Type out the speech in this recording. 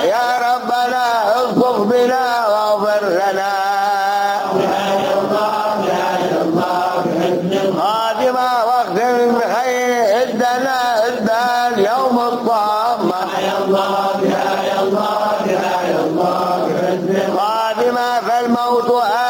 يا ربنا الطف بنا واغفر لنا خاتمة واختم بخير ادنا ادى اليوم الطامة خاتمة فالموت